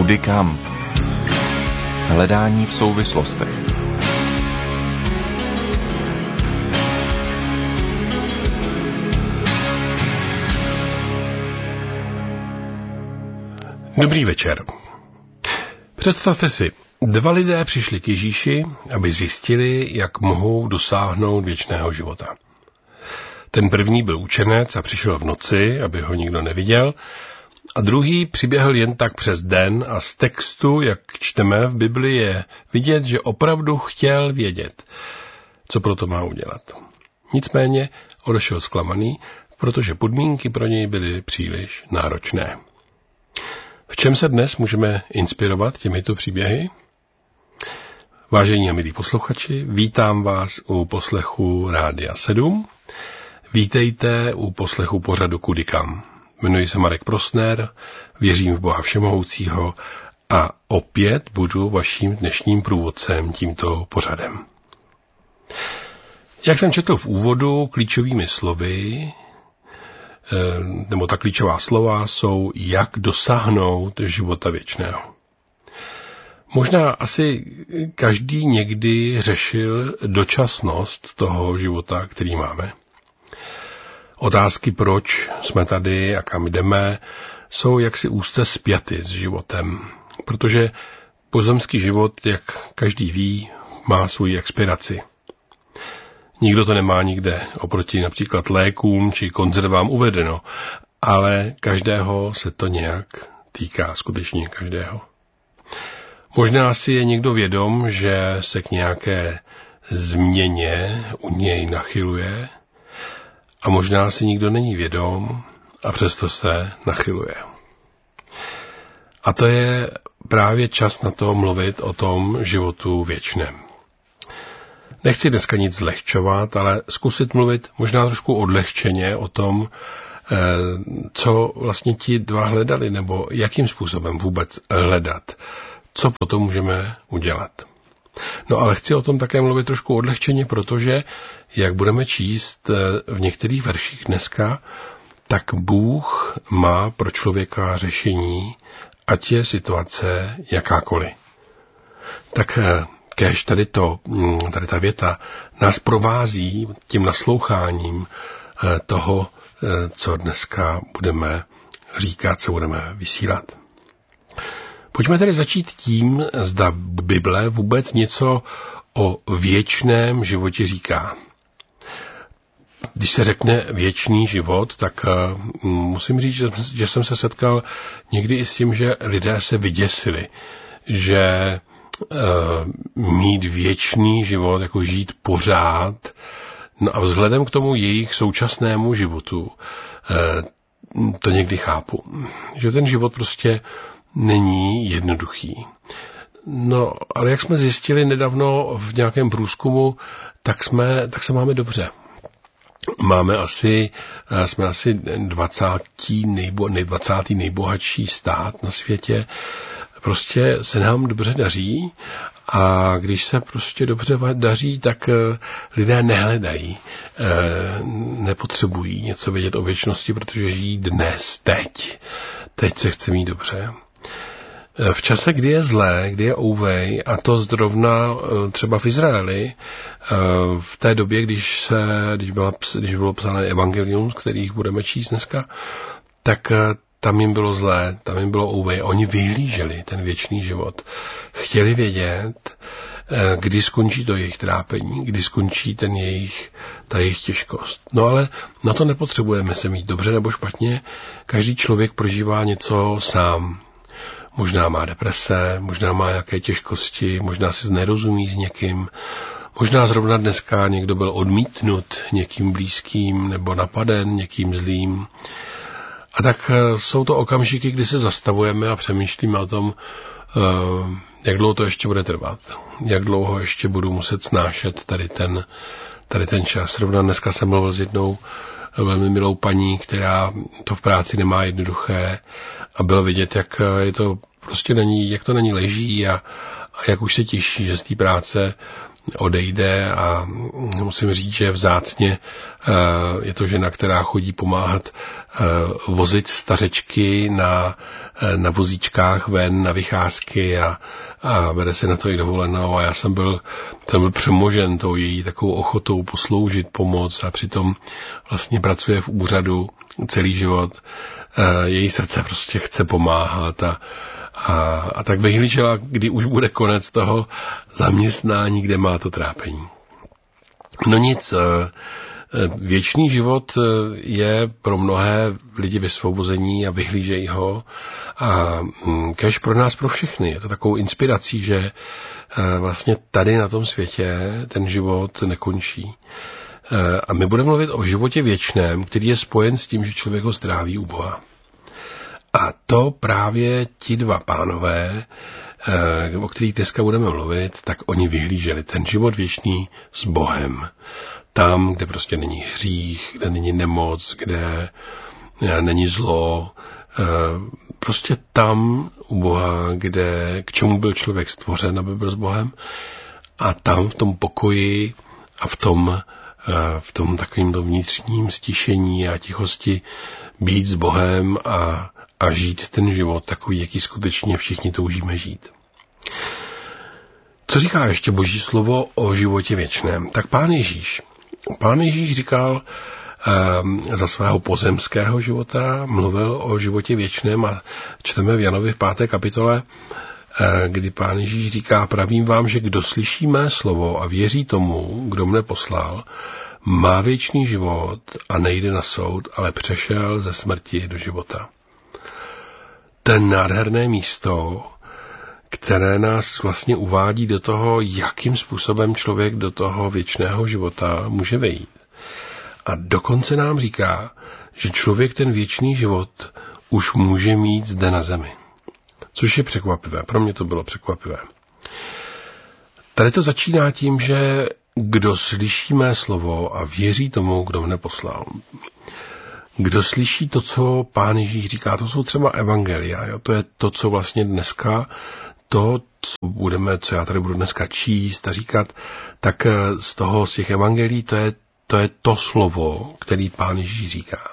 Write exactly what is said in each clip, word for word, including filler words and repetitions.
Kudy kam? Hledání v souvislostech. Dobrý večer. Představte si, dva lidé přišli k Ježíši, aby zjistili, jak mohou dosáhnout věčného života. Ten první byl učenec a přišel v noci, aby ho nikdo neviděl, a druhý přiběhl jen tak přes den a z textu, jak čteme v Biblii, je vidět, že opravdu chtěl vědět, co proto má udělat. Nicméně odešel zklamaný, protože podmínky pro něj byly příliš náročné. V čem se dnes můžeme inspirovat těmito příběhy? Vážení a milí posluchači, vítám vás u poslechu Rádia sedm. Vítejte u poslechu pořadu Kudy kam. Jmenuji se Marek Prosner, věřím v Boha Všemohoucího a opět budu vaším dnešním průvodcem tímto pořadem. Jak jsem četl v úvodu, klíčovými slovy, nebo ta klíčová slova jsou, jak dosáhnout života věčného. Možná asi každý někdy řešil dočasnost toho života, který máme. Otázky, proč jsme tady a kam jdeme, jsou jaksi úzce spjaty s životem, protože pozemský život, jak každý ví, má svou expiraci. Nikdo to nemá nikde oproti například lékům či konzervám uvedeno, ale každého se to nějak týká, skutečně každého. Možná si je někdo vědom, že se k nějaké změně u něj nachyluje, a možná si nikdo není vědom a přesto se nachyluje. A to je právě čas na to mluvit o tom životu věčném. Nechci dneska nic zlehčovat, ale zkusit mluvit možná trošku odlehčeně o tom, co vlastně ti dva hledali, nebo jakým způsobem vůbec hledat, co potom můžeme udělat. No ale chci o tom také mluvit trošku odlehčeně, protože, jak budeme číst v některých verších dneska, tak Bůh má pro člověka řešení, ať je situace jakákoliv. Tak kéž tady, to, tady ta věta nás provází tím nasloucháním toho, co dneska budeme říkat, co budeme vysílat. Pojďme tedy začít tím, zda Bible vůbec něco o věčném životě říká. Když se řekne věčný život, tak musím říct, že, že jsem se setkal někdy i s tím, že lidé se vyděsili, že uh, mít věčný život, jako žít pořád, no a vzhledem k tomu jejich současnému životu, uh, to někdy chápu. Že ten život prostě není jednoduchý. No, ale jak jsme zjistili nedávno v nějakém průzkumu, tak jsme, tak se máme dobře. Máme asi, jsme asi dvacátý nejbo, dvacátý nejbohatší stát na světě. Prostě se nám dobře daří a když se prostě dobře daří, tak lidé nehledají, nepotřebují něco vědět o věčnosti, protože žijí dnes, teď. Teď se chce mít dobře. V čase, kdy je zlé, kdy je ouvej, a to zrovna třeba v Izraeli, v té době, když, se, když, byla, když bylo psané evangelium, z kterých budeme číst dneska, tak tam jim bylo zlé, tam jim bylo ouvej. Oni vyhlíželi ten věčný život. Chtěli vědět, kdy skončí to jejich trápení, kdy skončí ten jejich, ta jejich těžkost. No ale na to nepotřebujeme se mít dobře nebo špatně. Každý člověk prožívá něco sám. Možná má deprese, možná má jaké těžkosti, možná si nerozumí s někým, možná zrovna dneska někdo byl odmítnut někým blízkým nebo napaden někým zlým. A tak jsou to okamžiky, kdy se zastavujeme a přemýšlíme o tom, jak dlouho to ještě bude trvat, jak dlouho ještě budu muset snášet tady ten, tady ten čas. Zrovna dneska jsem mluvil s jednou velmi milou paní, která to v práci nemá jednoduché a bylo vidět, jak je to prostě není, jak to není leží a, a jak už se těší, že z té práce odejde a musím říct, že vzácně je to žena, která chodí pomáhat vozit stařečky na na vozíčkách ven, na vycházky a, a bere si na to i dovolenou a já jsem byl, jsem byl přemožen tou její takovou ochotou posloužit, pomoct a přitom vlastně pracuje v úřadu celý život. Její srdce prostě chce pomáhat a, a, a tak vyhlížela, kdy už bude konec toho zaměstnání, kde má to trápení. No nic, věčný život je pro mnohé lidi vysvobození a vyhlížejí ho a kéž pro nás, pro všechny. Je to takovou inspirací, že vlastně tady na tom světě ten život nekončí. A my budeme mluvit o životě věčném, který je spojen s tím, že člověk ho stráví u Boha. A to právě ti dva pánové, o kterých dneska budeme mluvit, tak oni vyhlíželi ten život věčný s Bohem. Tam, kde prostě není hřích, kde není nemoc, kde není zlo, prostě tam u Boha, kde, k čemu byl člověk stvořen, aby byl s Bohem, a tam v tom pokoji a v tom, v tom takovým vnitřním stišení a tichosti být s Bohem a, a žít ten život takový, jaký skutečně všichni toužíme žít. Co říká ještě Boží slovo o životě věčném? Tak Pán Ježíš. Pán Ježíš říkal um, za svého pozemského života, mluvil o životě věčném a čteme v Janovi v páté kapitole, uh, kdy Pán Ježíš říká, pravím vám, že kdo slyší mé slovo a věří tomu, kdo mne poslal, má věčný život a nejde na soud, ale přešel ze smrti do života. Ten nádherné místo, které nás vlastně uvádí do toho, jakým způsobem člověk do toho věčného života může vejít. A dokonce nám říká, že člověk ten věčný život už může mít zde na zemi. Což je překvapivé. Pro mě to bylo překvapivé. Tady to začíná tím, že kdo slyší mé slovo a věří tomu, kdo mne poslal. Kdo slyší to, co Pán Ježíš říká, to jsou třeba evangelia. Jo? To je to, co vlastně dneska, to, co budeme, co já tady budu dneska číst a říkat, tak z toho, z těch evangelií, to je to, je to slovo, který Pán Ježíš říká.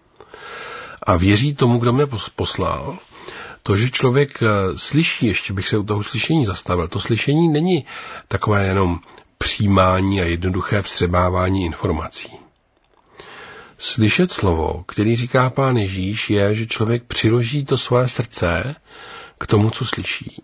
A věří tomu, kdo mě poslal. To, že člověk slyší, ještě bych se u toho slyšení zastavil, to slyšení není takové jenom přijímání a jednoduché vstřebávání informací. Slyšet slovo, který říká Pán Ježíš, je, že člověk přiloží to své srdce k tomu, co slyší.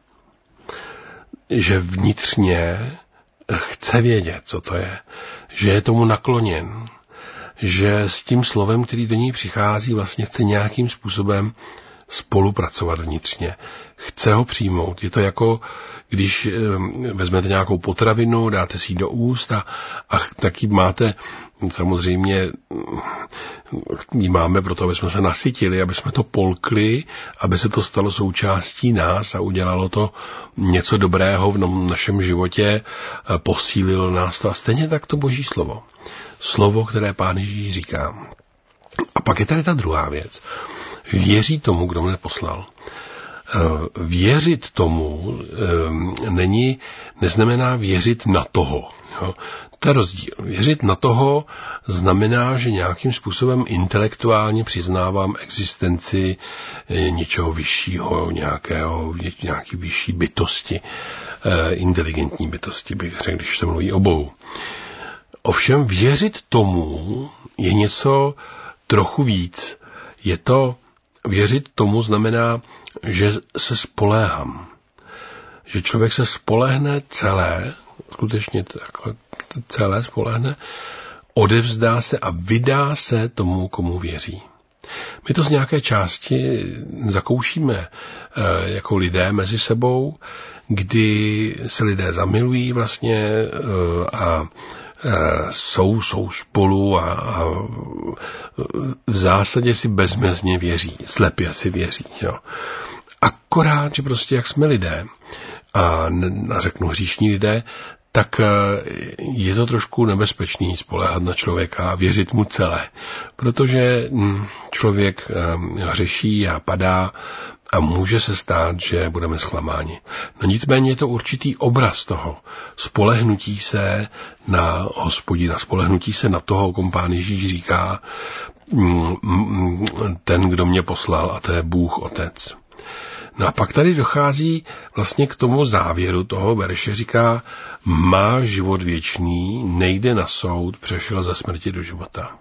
Že vnitřně chce vědět, co to je. Že je tomu nakloněn. Že s tím slovem, který do něj přichází, vlastně chce nějakým způsobem spolupracovat vnitřně. Chce ho přijmout. Je to jako, když vezmete nějakou potravinu, dáte si ji do úst a, a taky máte, samozřejmě ji máme proto, aby jsme se nasytili, aby jsme to polkli, aby se to stalo součástí nás a udělalo to něco dobrého v našem životě, posílilo nás to. A stejně tak to Boží slovo. Slovo, které Pán Ježíš říká. A pak je tady ta druhá věc. Věří tomu, kdo mne poslal. Věřit tomu není, neznamená věřit na toho. Jo. To je rozdíl. Věřit na toho znamená, že nějakým způsobem intelektuálně přiznávám existenci něčeho vyššího, nějakého, nějaký vyšší bytosti, inteligentní bytosti, bych řekl, když se mluví o Bohu. Ovšem věřit tomu je něco trochu víc. Je to, věřit tomu znamená, že se spoléhám. Že člověk se spolehne celé, skutečně takhle, celé spolehne, odevzdá se a vydá se tomu, komu věří. My to z nějaké části zakoušíme jako lidé mezi sebou, kdy se lidé zamilují vlastně a jsou, jsou spolu a, a v zásadě si bezmezně věří, slepě si věří. Jo. Akorát, že prostě jak jsme lidé, a, a řeknu hříšní lidé, tak je to trošku nebezpečný spoléhat na člověka a věřit mu celé. Protože člověk hřeší a padá a může se stát, že budeme zklamáni. No nicméně je to určitý obraz toho. Spolehnutí se na Hospodina, spolehnutí se na toho, komu Pán Ježíš říká, ten, kdo mě poslal, a to je Bůh Otec. No a pak tady dochází vlastně k tomu závěru toho verše, říká, má život věčný, nejde na soud, přešel ze smrti do života.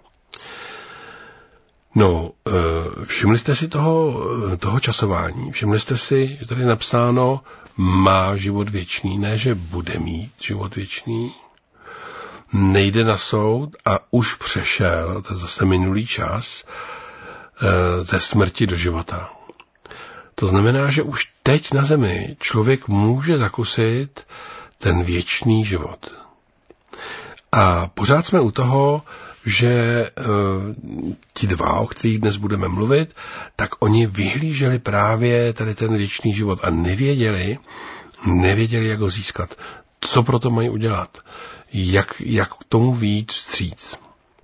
No, všimli jste si toho, toho časování, všimli jste si, že tady je napsáno, má život věčný, ne, že bude mít život věčný, nejde na soud a už přešel, to je zase minulý čas, ze smrti do života. To znamená, že už teď na zemi člověk může zakusit ten věčný život. A pořád jsme u toho, že e, ti dva, o kterých dnes budeme mluvit, tak oni vyhlíželi právě tady ten věčný život a nevěděli, nevěděli, jak ho získat. Co pro to mají udělat? Jak, jak k tomu vyjít vstříc?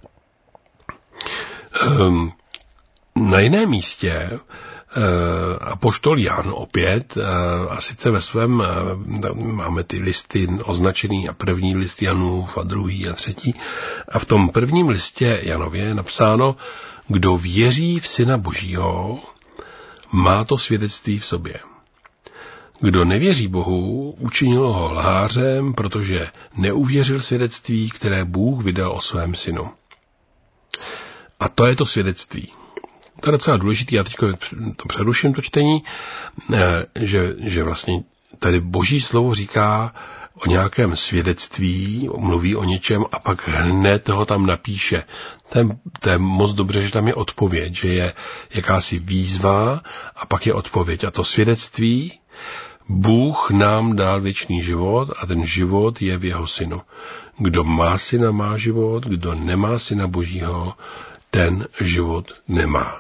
E, na jiném místě apoštol Jan opět, a sice ve svém, máme ty listy označený a první list Janův a druhý a třetí, a v tom prvním listě Janově je napsáno, kdo věří v Syna Božího, má to svědectví v sobě. Kdo nevěří Bohu, učinil ho lhářem, protože neuvěřil svědectví, které Bůh vydal o svém synu. A to je to svědectví. To je docela důležité, já teď to přeruším, to čtení, že, že vlastně tady Boží slovo říká o nějakém svědectví, mluví o něčem a pak hned ho tam napíše. To je, to je moc dobře, že tam je odpověď, že je jakási výzva a pak je odpověď. A to svědectví, Bůh nám dal věčný život a ten život je v jeho synu. Kdo má syna, má život, kdo nemá syna Božího, ten život nemá.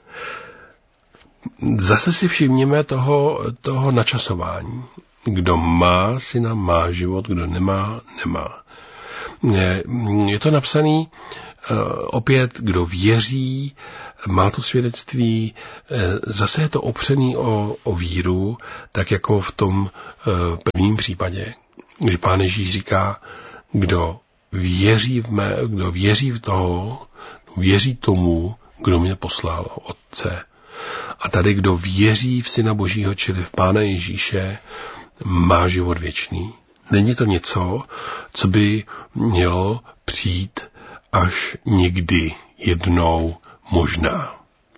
Zase si všimněme toho, toho načasování. Kdo má syna, má život, kdo nemá, nemá. Je, je to napsaný opět, kdo věří, má to svědectví, zase je to opřený o, o víru, tak jako v tom prvním případě, kdy Pán Ježíš říká, kdo věří v mé, kdo věří v toho, věří tomu, kdo mě poslal, Otce. A tady, kdo věří v Syna Božího, čili v Pána Ježíše, má život věčný. Není to něco, co by mělo přijít až někdy, jednou, možná.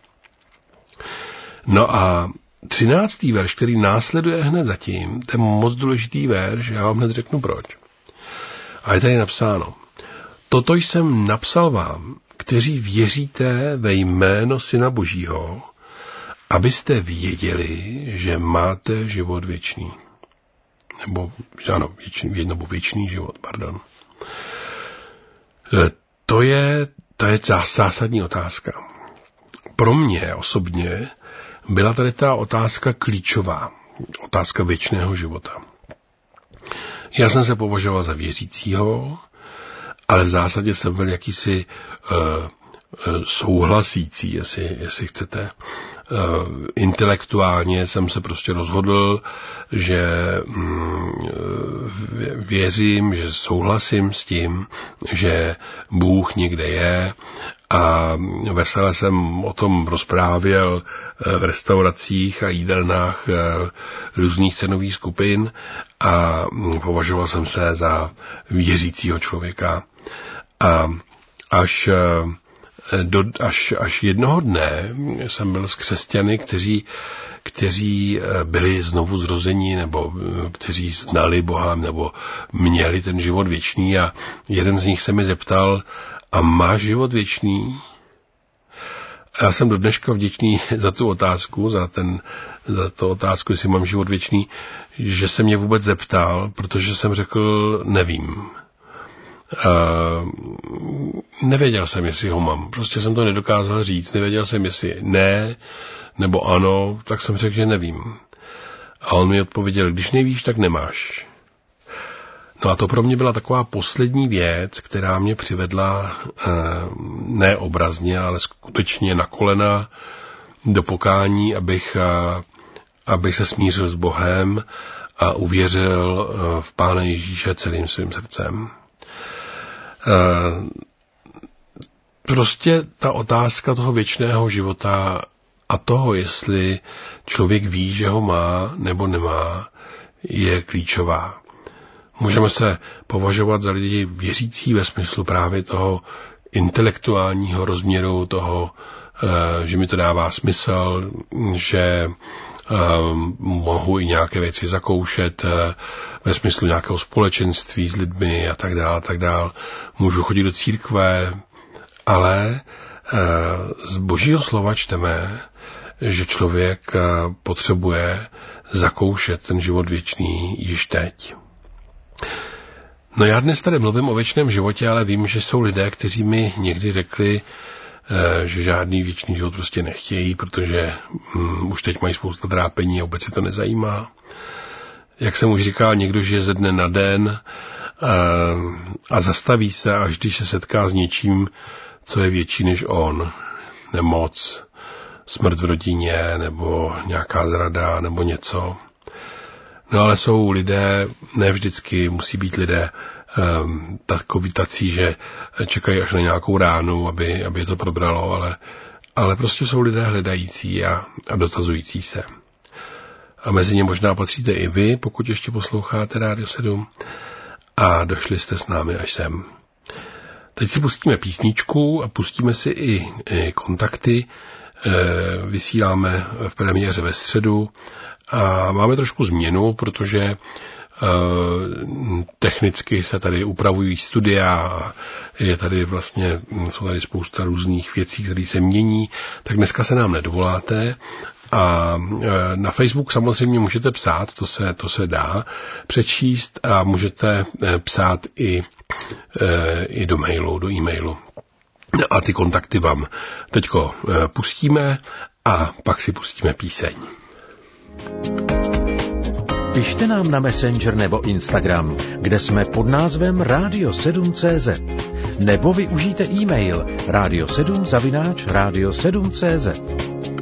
No a třináctý verš, který následuje hned zatím, to je moc důležitý verš, já vám hned řeknu proč. A je tady napsáno, toto jsem napsal vám, kteří věříte ve jméno Syna Božího, abyste věděli, že máte život věčný. Nebo, ano, věčný, nebo věčný život, pardon. To je, to je zásadní otázka. Pro mě osobně byla tady ta otázka klíčová. Otázka věčného života. Já jsem se považoval za věřícího, ale v zásadě jsem byl jakýsi uh, souhlasící, jestli, jestli chcete. Uh, intelektuálně jsem se prostě rozhodl, že mm, věřím, že souhlasím s tím, že Bůh někde je a vesele jsem o tom rozprávěl v restauracích a jídelnách různých cenových skupin a považoval jsem se za věřícího člověka. A až Do, až, až jednoho dne jsem byl s křesťany, kteří, kteří byli znovu zrození, nebo kteří znali Boha, nebo měli ten život věčný a jeden z nich se mi zeptal, a máš život věčný? A já jsem do dneška vděčný za tu otázku, za, ten, za tu otázku, jestli mám život věčný, že se mě vůbec zeptal, protože jsem řekl, nevím. Uh, nevěděl jsem, jestli ho mám. Prostě jsem to nedokázal říct. Nevěděl jsem, jestli ne, nebo ano, tak jsem řekl, že nevím. A on mi odpověděl, když nevíš, tak nemáš. No a to pro mě byla taková poslední věc, která mě přivedla uh, ne obrazně, ale skutečně na kolena do pokání, abych, uh, abych se smířil s Bohem a uvěřil uh, v Pána Ježíše celým svým srdcem. Prostě ta otázka toho věčného života a toho, jestli člověk ví, že ho má nebo nemá, je klíčová. Můžeme se považovat za lidi věřící ve smyslu právě toho intelektuálního rozměru, toho, že mi to dává smysl, že mohu i nějaké věci zakoušet ve smyslu nějakého společenství s lidmi a tak dále, tak dále. Můžu chodit do církve, ale z Božího slova čteme, že člověk potřebuje zakoušet ten život věčný již teď. No já dnes tady mluvím o věčném životě, ale vím, že jsou lidé, kteří mi někdy řekli, že žádný věčný život prostě nechtějí, protože um, už teď mají spousta trápení a vůbec se to nezajímá. Jak jsem už říkal, někdo žije ze dne na den uh, a zastaví se, až když se setká s něčím, co je větší než on. Nemoc, smrt v rodině, nebo nějaká zrada, nebo něco. No ale jsou lidé, ne vždycky musí být lidé um, takový tací, že čekají až na nějakou ránu, aby, aby je to probralo, ale, ale prostě jsou lidé hledající a, a dotazující se. A mezi ně možná patříte i vy, pokud ještě posloucháte Rádio sedm a došli jste s námi až sem. Teď si pustíme písničku a pustíme si i, i kontakty. E, vysíláme v premiéře ve středu a máme trošku změnu, protože e, technicky se tady upravují studia a je tady vlastně, jsou tady spousta různých věcí, které se mění, tak dneska se nám nedovoláte. A na Facebook samozřejmě můžete psát, to se, to se dá přečíst a můžete psát i, i do mailu, do e-mailu. A ty kontakty vám teďko pustíme a pak si pustíme píseň. Pište nám na Messenger nebo Instagram, kde jsme pod názvem rádio sedm tečka cé zet. Nebo využijte e-mail rádio sedm zavináč rádio sedm tečka cé zet.